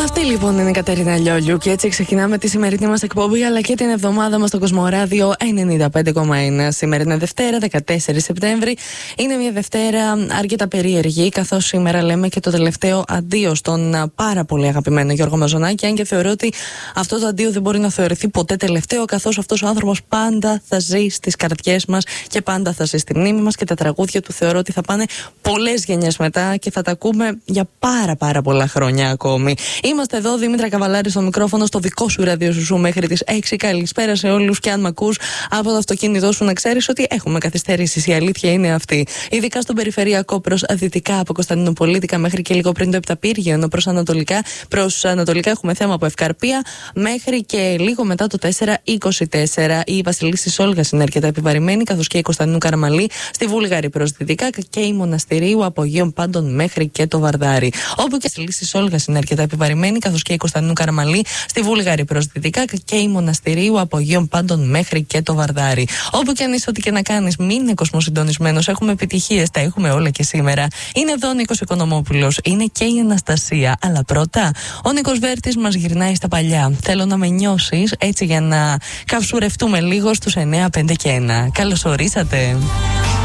Αυτή λοιπόν είναι η Κατερίνα Λιόλιου και έτσι ξεκινάμε τη σημερινή μας εκπομπή αλλά και την εβδομάδα μας στο Κοσμοράδιο 95,1. Σήμερα είναι Δευτέρα, 14 Σεπτέμβρη. Είναι μια Δευτέρα αρκετά περίεργη, καθώς σήμερα λέμε και το τελευταίο αντίο στον πάρα πολύ αγαπημένο Γιώργο Μαζονάκη. Αν και θεωρώ ότι αυτό το αντίο δεν μπορεί να θεωρηθεί ποτέ τελευταίο, καθώς αυτός ο άνθρωπος πάντα θα ζει στις καρδιές μας και πάντα θα ζει στη μνήμη μας και τα τραγούδια του θεωρώ ότι θα πάνε πολλές γενιές μετά και θα τα ακούμε για πάρα πολλά χρόνια ακόμη. Είμαστε εδώ, Δήμητρα Καβαλάρη στο μικρόφωνο, στο δικό σου ραδιοσουσού μέχρι τις 6. Καλησπέρα σε όλους και αν μ' ακούς από το αυτοκίνητό σου να ξέρεις ότι έχουμε καθυστερήσεις. Η αλήθεια είναι αυτή. Ειδικά στον περιφερειακό προς δυτικά από Κωνσταντινοπολίτικα μέχρι και λίγο πριν το Επταπύργιο, ενώ προς ανατολικά έχουμε θέμα από Ευκαρπία μέχρι και λίγο μετά το 424. Η Βασιλίσσης της Όλγας είναι αρκετά επιβαρημένη, καθώς και η Κωνσταντινού Καραμαλή στη Βούλγαρη προς δυτικά και η Μοναστηρίου από Αγίων Πάντων μέχρι και το Βαρδάρι. Όπου και η Βασιλίσσης της Όλγας είναι αρκετά επιβαρημένη, καθώς και η Κωνσταντινού Καραμαλή στη Βούλγαρη προς δυτικά και η Μοναστηρίου από Αγίων Πάντων μέχρι και το Βαρδάρι. Όπου και αν είσαι, ό,τι και να κάνεις, μην είναι κοσμοσυντονισμένος. Έχουμε επιτυχίες, τα έχουμε όλα και σήμερα. Είναι εδώ ο Νίκος Οικονομόπουλος, είναι και η Αναστασία. Αλλά πρώτα, ο Νίκος Βέρτης μας γυρνάει στα παλιά. Θέλω να με νιώσεις έτσι για να καυσουρευτούμε λίγο στους 9, 5 και 1. Καλώς ορίσατε.